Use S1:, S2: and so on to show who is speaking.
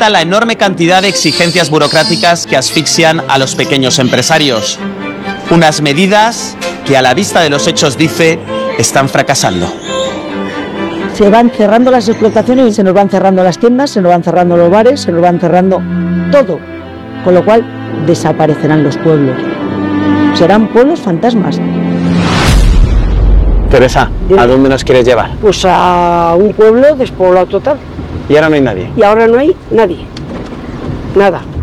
S1: falta la enorme cantidad de exigencias burocráticas que asfixian a los pequeños empresarios. Unas medidas que a la vista de los hechos, dice, están fracasando.
S2: Se van cerrando las explotaciones y se nos van cerrando las tiendas, se nos van cerrando los bares, se nos van cerrando todo. Con lo cual desaparecerán los pueblos. Serán pueblos fantasmas.
S3: Teresa, ¿a dónde nos quieres llevar?
S2: Pues a un pueblo despoblado total.
S3: Y ahora no hay nadie.
S2: Y ahora no hay nadie. Nada.